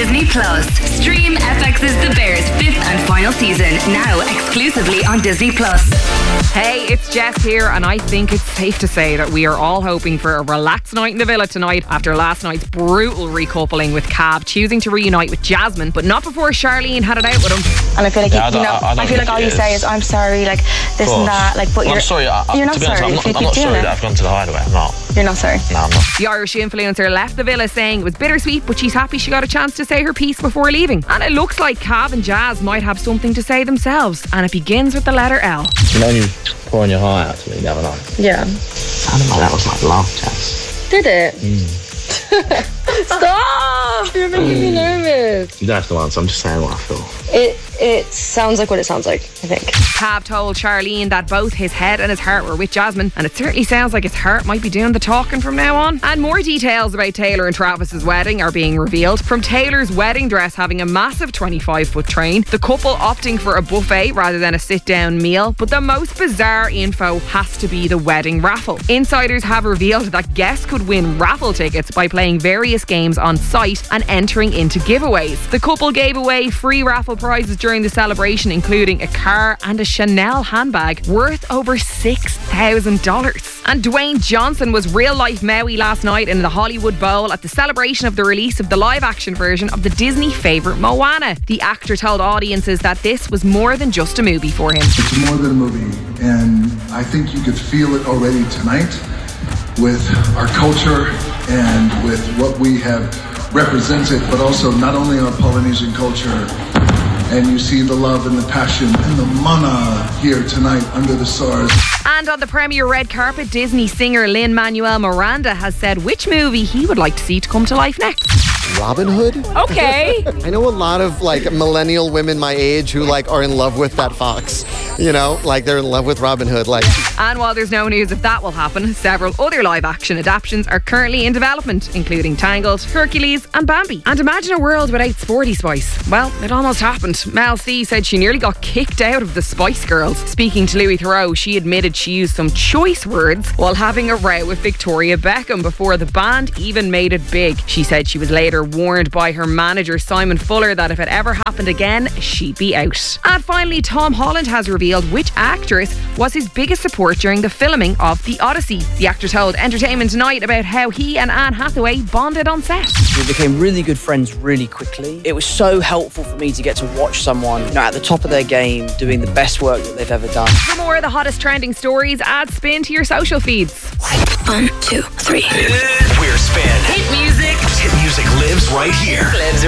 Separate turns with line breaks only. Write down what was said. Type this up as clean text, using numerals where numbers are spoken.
Disney Plus. Stream FX's The Bears 5th and final season, now exclusively on Disney Plus.
Hey, it's Jess here, and I think it's safe to say that we are all hoping for a relaxed night in the villa tonight after last night's brutal recoupling with Cav choosing to reunite with Jasmine, but not before Charlene had it out with him.
And I feel like I feel like all you say is I'm sorry, like this and that, like. But
I'm sorry.
You're not sorry.
I'm not sorry that I've gone to the hideaway. I'm not.
You're not sorry.
No, I'm not.
The Irish influencer left the villa saying it was bittersweet, but she's happy she got a chance to say her piece before leaving. And it looks like Cav and Jazz might have something to say themselves, and it begins with the letter L.
You know, you pouring your heart out to me the other night.
Yeah.
Sounded like that was like love, Jazz.
Did it? Stop! You're making me nervous.
You don't have to answer. I'm just saying what I feel.
It sounds like what it sounds like, I think.
Cav told Charlene that both his head and his heart were with Jasmine, and it certainly sounds like his heart might be doing the talking from now on. And more details about Taylor and Travis's wedding are being revealed, from Taylor's wedding dress having a massive 25-foot train, the couple opting for a buffet rather than a sit-down meal, but the most bizarre info has to be the wedding raffle. Insiders have revealed that guests could win raffle tickets by playing various games on site and entering into giveaways. The couple gave away free raffle prizes during the celebration, including a car and a Chanel handbag worth over $6,000. And Dwayne Johnson was real-life Maui last night in the Hollywood Bowl at the celebration of the release of the live-action version of the Disney favourite Moana. The actor told audiences that this was more than just a movie for him.
It's more than a movie, and I think you could feel it already tonight with our culture and with what we have represented, but also not only our Polynesian culture. And you see the love and the passion and the mana here tonight under the stars.
And on the premiere red carpet, Disney singer Lin-Manuel Miranda has said which movie he would like to see to come to life next.
Robin Hood?
Okay.
I know a lot of like millennial women my age who like are in love with that fox. You know, like they're in love with Robin Hood. Like.
And while there's no news if that will happen, several other live-action adaptations are currently in development, including Tangled, Hercules and Bambi. And imagine a world without Sporty Spice. Well, it almost happened. Mel C said she nearly got kicked out of the Spice Girls. Speaking to Louis Theroux, she admitted she used some choice words while having a row with Victoria Beckham before the band even made it big. She said she was later warned by her manager Simon Fuller that if it ever happened again, she'd be out. And finally, Tom Holland has revealed which actress was his biggest support during the filming of The Odyssey. The actor told Entertainment Tonight about how he and Anne Hathaway bonded on set.
We became really good friends really quickly. It was so helpful for me to get to watch someone, you know, at the top of their game, doing the best work that they've ever done.
For more of the hottest trending stories, add Spin to your social feeds.
1, 2, 3.
We're Spin.
Hit music.
Hit music lives right here.